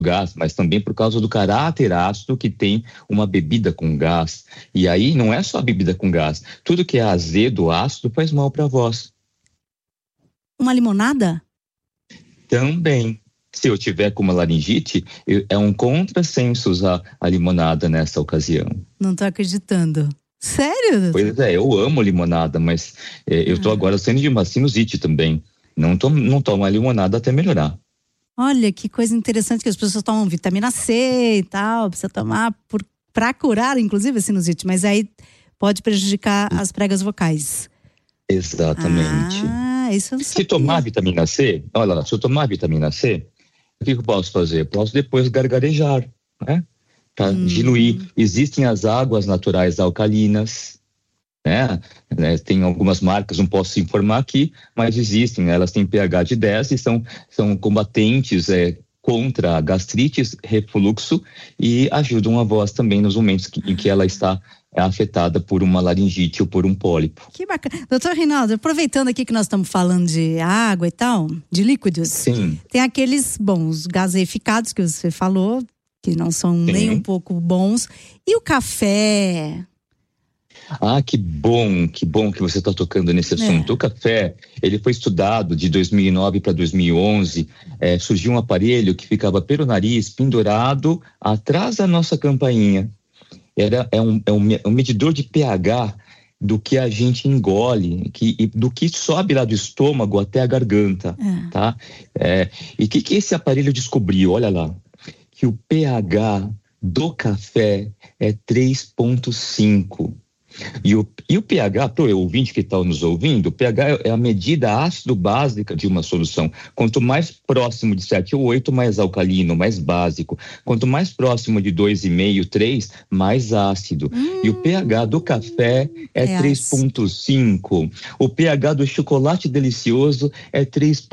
gás, mas também por causa do caráter ácido que tem uma bebida com gás. E aí não é só a bebida com gás. Tudo que é azedo, ácido, faz mal para a voz. Uma limonada? Também. Se eu tiver com uma laringite, é um contrassenso usar a limonada nessa ocasião. Não tô acreditando. Sério? Pois é, eu amo limonada, mas eu tô agora sendo de uma sinusite também. Não tomo a limonada até melhorar. Olha, que coisa interessante que as pessoas tomam vitamina C e tal, precisa tomar para curar, inclusive, a sinusite, mas aí pode prejudicar as pregas vocais. Exatamente. Isso eu não sabia. Se tomar vitamina C, olha lá, se eu tomar vitamina C, o que eu posso fazer? Eu posso depois gargarejar, né? Para diluir. Existem as águas naturais alcalinas, né? Tem algumas marcas, não posso informar aqui, mas existem, elas têm pH de 10 e são combatentes contra gastrites, refluxo e ajudam a voz também nos momentos em que ela está afetada por uma laringite ou por um pólipo. Que bacana. Doutor Reinaldo, aproveitando aqui que nós estamos falando de água e tal, de líquidos. Sim. Tem aqueles, os gaseificados que você falou, que não são nem um pouco bons. E o café? Que bom que você está tocando nesse assunto. O café, ele foi estudado de 2009 para 2011, surgiu um aparelho que ficava pelo nariz, pendurado atrás da nossa campainha. É um medidor de pH do que a gente engole, do que sobe lá do estômago até a garganta, tá? E o que esse aparelho descobriu? Olha lá, que o pH do café é 3,5. E o pH, para o ouvinte que está nos ouvindo, o pH é a medida ácido básica de uma solução. Quanto mais próximo de 7 ou 8, mais alcalino, mais básico. Quanto mais próximo de 2,5, 3, mais ácido. E o pH do café é 3,5. O pH do chocolate delicioso é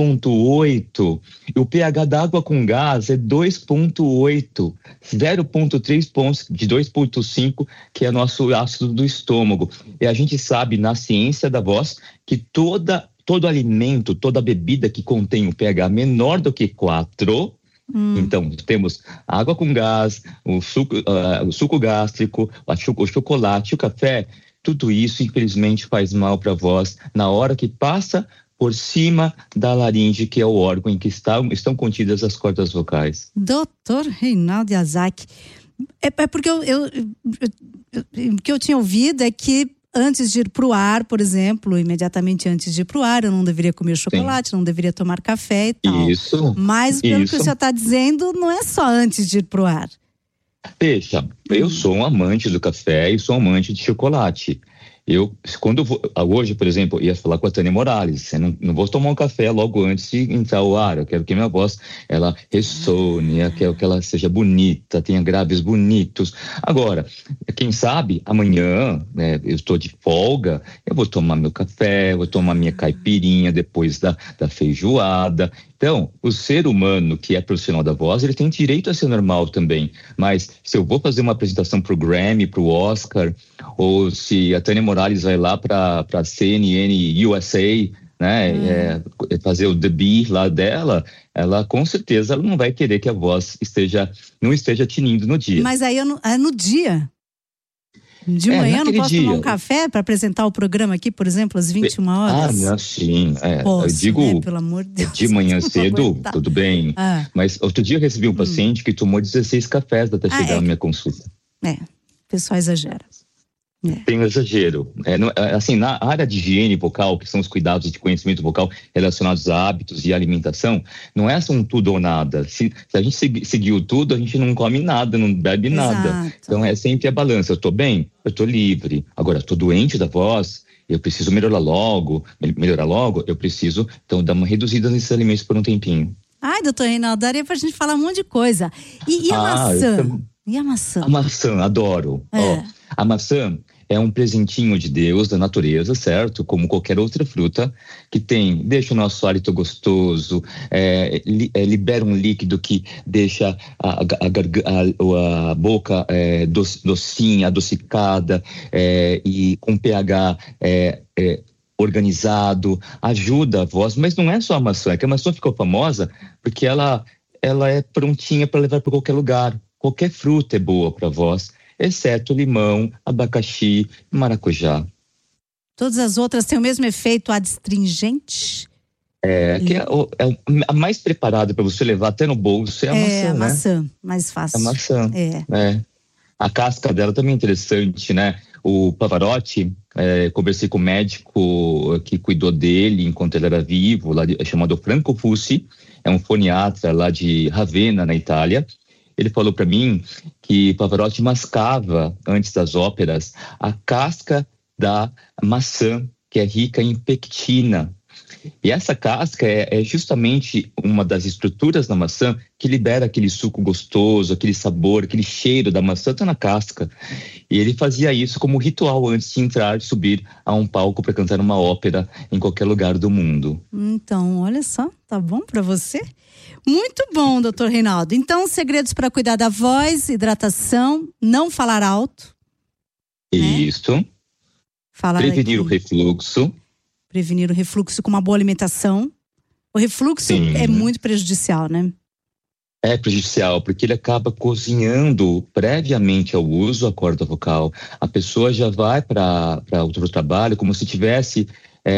3,8. E o pH da água com gás é 2,8. 0,3 pontos de 2,5, que é nosso ácido do estômago. E a gente sabe na ciência da voz que todo alimento, toda bebida que contém um pH menor do que 4, então temos água com gás, o suco gástrico, o chocolate, o café, tudo isso infelizmente faz mal para a voz na hora que passa por cima da laringe, que é o órgão em que estão contidas as cordas vocais. Doutor Reinaldo Yazaki, porque o que eu tinha ouvido é que antes de ir pro ar, por exemplo, imediatamente antes de ir pro ar, eu não deveria comer chocolate, não deveria tomar café e tal. Isso. Mas pelo que o senhor está dizendo, não é só antes de ir pro ar. Veja, eu sou um amante do café e sou um amante de chocolate. Hoje, por exemplo, ia falar com a Tânia Morales, eu não vou tomar um café logo antes de entrar ao ar, eu quero que minha voz, ela ressone, eu quero que ela seja bonita, tenha graves bonitos. Agora, quem sabe, amanhã, eu estou de folga, eu vou tomar meu café, vou tomar minha caipirinha depois da feijoada. Então, o ser humano que é profissional da voz, ele tem direito a ser normal também, mas se eu vou fazer uma apresentação pro Grammy, pro Oscar, ou se a Tânia Morales vai lá para a CNN USA, né, fazer o debut lá dela, ela com certeza ela não vai querer que a voz não esteja tinindo no dia. Mas aí é no dia? De manhã eu não posso tomar um café para apresentar o programa aqui, por exemplo, às 21 horas? Não, sim. Posso, eu digo, pelo amor de Deus, de manhã cedo, tudo bem. Mas outro dia eu recebi um paciente que tomou 16 cafés até chegar na minha consulta. O pessoal exagera. Tem um exagero. Assim, na área de higiene vocal, que são os cuidados de conhecimento vocal relacionados a hábitos e alimentação, não é só um tudo ou nada. Se a gente seguiu tudo, a gente não come nada, não bebe nada. Então é sempre a balança. Eu tô bem? Eu tô livre. Agora, eu tô doente da voz, eu preciso melhorar logo, eu preciso, então, dar uma reduzida nesses alimentos por um tempinho. Ai, doutor Reinaldo, daria pra gente falar um monte de coisa. E a maçã? E a maçã? A maçã, adoro. A maçã é um presentinho de Deus, da natureza, certo? Como qualquer outra fruta, que deixa o nosso hálito gostoso, libera um líquido que deixa a boca docinha, adocicada, e com pH organizado, ajuda a voz, mas não é só a maçã, é que a maçã ficou famosa porque ela ela é prontinha para levar para qualquer lugar. Qualquer fruta é boa para voz, exceto limão, abacaxi e maracujá. Todas as outras têm o mesmo efeito adstringente? Que é a mais preparada para você levar até no bolso é a maçã, né? A maçã, mais fácil. A maçã, A casca dela também é interessante, né? O Pavarotti, conversei com o médico que cuidou dele enquanto ele era vivo, chamado Franco Fussi, é um foniatra lá de Ravenna, na Itália. Ele falou para mim que Pavarotti mascava, antes das óperas, a casca da maçã, que é rica em pectina. E essa casca é justamente uma das estruturas da maçã que libera aquele suco gostoso, aquele sabor, aquele cheiro da maçã, tá na casca. E ele fazia isso como ritual antes de entrar e subir a um palco para cantar uma ópera em qualquer lugar do mundo. Então, olha só, tá bom para você? Muito bom, doutor Reinaldo. Então, segredos para cuidar da voz, hidratação, não falar alto. Isso. Né? Prevenir o refluxo. Prevenir o refluxo com uma boa alimentação. O refluxo é muito prejudicial, né? É prejudicial, porque ele acaba cozinhando previamente ao uso a corda vocal. A pessoa já vai para outro trabalho como se tivesse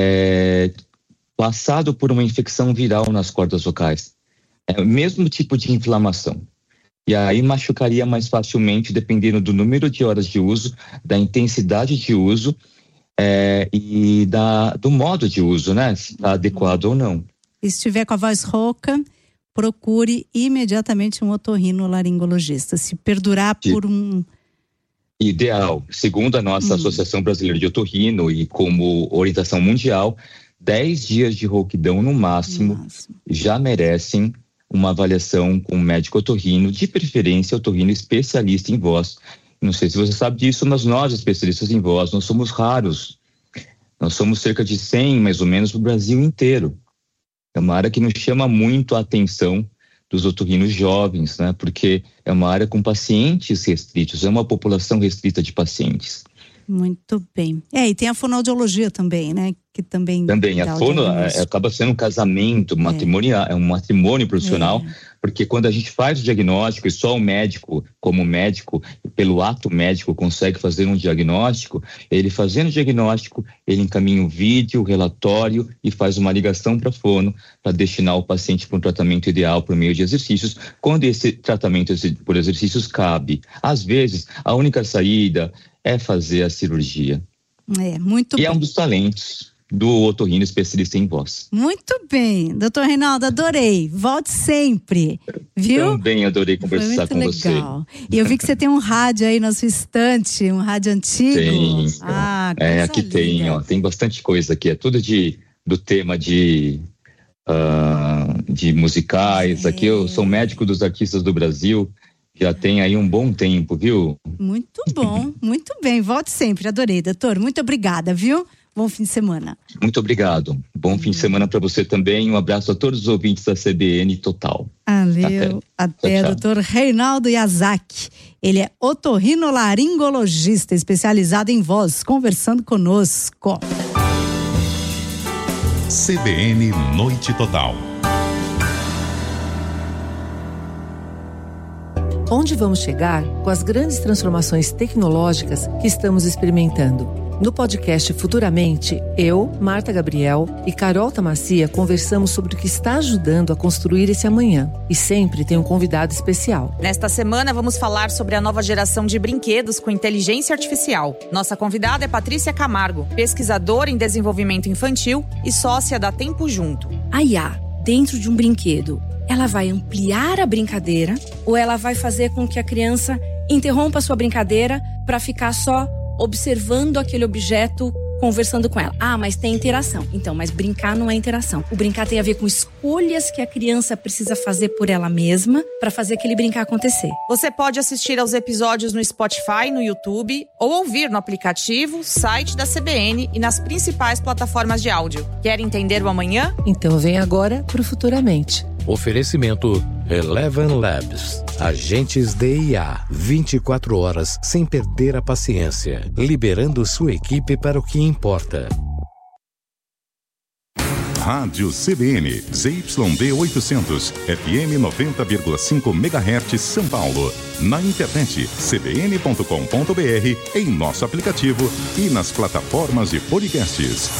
passado por uma infecção viral nas cordas vocais. É o mesmo tipo de inflamação. E aí machucaria mais facilmente, dependendo do número de horas de uso, da intensidade de uso, e do modo de uso, né? Se está adequado ou não. E se estiver com a voz rouca, procure imediatamente um otorrinolaringologista. Se perdurar por um... Ideal. Segundo a nossa Associação Brasileira de Otorrino e como orientação mundial, 10 dias de rouquidão no máximo já merecem uma avaliação com um médico otorrino, de preferência otorrino especialista em voz. Não sei se você sabe disso, mas nós, especialistas em voz, nós somos raros. Nós somos cerca de 100, mais ou menos, no Brasil inteiro. É uma área que nos chama muito a atenção dos otorrinos jovens, né? Porque é uma área com pacientes restritos, é uma população restrita de pacientes. Muito bem. E tem a fonoaudiologia também, né? Que também a fono acaba sendo um casamento matrimonial, é um matrimônio profissional, porque quando a gente faz o diagnóstico e só o médico, como médico, pelo ato médico, consegue fazer um diagnóstico, ele fazendo o diagnóstico, ele encaminha o vídeo, o relatório e faz uma ligação para a fono para destinar o paciente para um tratamento ideal por meio de exercícios, quando esse tratamento por exercícios cabe. Às vezes, a única saída é fazer a cirurgia. Muito bem. E é um dos talentos do otorrino especialista em voz. Muito bem, doutor Reinaldo, adorei. Volte sempre, viu? Também adorei conversar com você. Legal. E eu vi que você tem um rádio aí na sua estante, um rádio antigo. Tem. Aqui linda. Tem bastante coisa aqui. É tudo do tema de musicais. Aqui eu sou médico dos artistas do Brasil. Já tem aí um bom tempo, viu? Muito bom, muito bem. Volte sempre, adorei, doutor. Muito obrigada, viu? Bom fim de semana. Muito obrigado. Bom fim de semana para você também. Um abraço a todos os ouvintes da CBN Total. Valeu. Até doutor Reinaldo Yazaki. Ele é otorrinolaringologista especializado em voz, conversando conosco. CBN Noite Total. Onde vamos chegar com as grandes transformações tecnológicas que estamos experimentando? No podcast Futuramente, eu, Marta Gabriel e Carol Tamassia conversamos sobre o que está ajudando a construir esse amanhã. E sempre tem um convidado especial. Nesta semana vamos falar sobre a nova geração de brinquedos com inteligência artificial. Nossa convidada é Patrícia Camargo, pesquisadora em desenvolvimento infantil e sócia da Tempo Junto. A IA, dentro de um brinquedo, ela vai ampliar a brincadeira ou ela vai fazer com que a criança interrompa a sua brincadeira para ficar só observando aquele objeto, conversando com ela? Mas tem interação. Então, mas brincar não é interação. O brincar tem a ver com escolhas que a criança precisa fazer por ela mesma para fazer aquele brincar acontecer. Você pode assistir aos episódios no Spotify, no YouTube ou ouvir no aplicativo, site da CBN e nas principais plataformas de áudio. Quer entender o amanhã? Então vem agora pro Futuramente. Oferecimento Eleven Labs. Agentes de IA. 24 horas sem perder a paciência. Liberando sua equipe para o que importa. Rádio CBN, ZYD 800, FM 90,5 MHz, São Paulo. Na internet, cbn.com.br, em nosso aplicativo e nas plataformas de podcasts.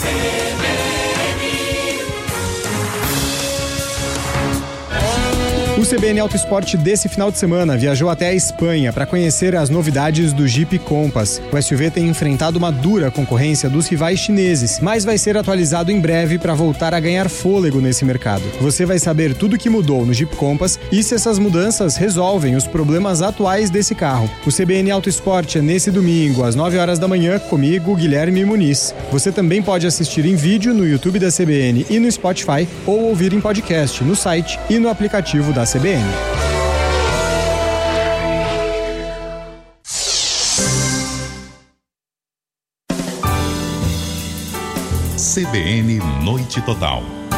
O CBN Auto Esporte desse final de semana viajou até a Espanha para conhecer as novidades do Jeep Compass. O SUV tem enfrentado uma dura concorrência dos rivais chineses, mas vai ser atualizado em breve para voltar a ganhar fôlego nesse mercado. Você vai saber tudo o que mudou no Jeep Compass e se essas mudanças resolvem os problemas atuais desse carro. O CBN Auto Esporte é nesse domingo, às 9 horas da manhã, comigo, Guilherme Muniz. Você também pode assistir em vídeo no YouTube da CBN e no Spotify ou ouvir em podcast no site e no aplicativo da CBN. CBN Noite Total.